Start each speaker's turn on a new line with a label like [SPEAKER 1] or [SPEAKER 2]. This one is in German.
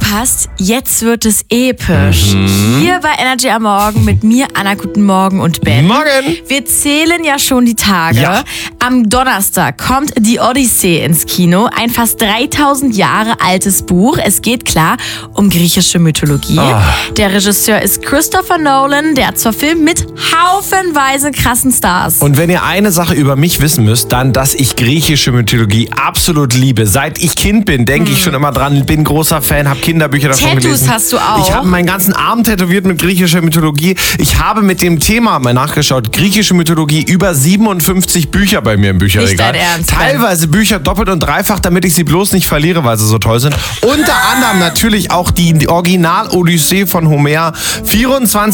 [SPEAKER 1] aufgepasst, jetzt wird es episch. Hier bei Energy am Morgen mit mir, Anna, guten Morgen und Ben.
[SPEAKER 2] Morgen.
[SPEAKER 1] Wir zählen ja schon die Tage.
[SPEAKER 2] Ja.
[SPEAKER 1] Am Donnerstag kommt die Odyssee ins Kino. Ein fast 3000 Jahre altes Buch. Es geht klar um griechische Mythologie. Der Regisseur ist Christopher Nolan. Der hat zwar Film mit haufenweise krassen Stars.
[SPEAKER 2] Und wenn ihr eine Sache über mich wissen müsst, dann, dass ich griechische Mythologie absolut liebe. Seit ich Kind bin, denke ich schon immer dran, bin großer Fan, habe Kinderbücher davon
[SPEAKER 1] Tattoos
[SPEAKER 2] gelesen.
[SPEAKER 1] hast du auch?
[SPEAKER 2] Ich habe meinen ganzen Arm tätowiert mit griechischer Mythologie. Ich habe mit dem Thema mal nachgeschaut, griechische Mythologie, über 57 Bücher bei mir im Bücherregal.
[SPEAKER 1] Nicht dein Ernst,
[SPEAKER 2] Teilweise Bücher doppelt und dreifach, damit ich sie bloß nicht verliere, weil sie so toll sind. Unter anderem natürlich auch die Original-Odyssee von Homer. 24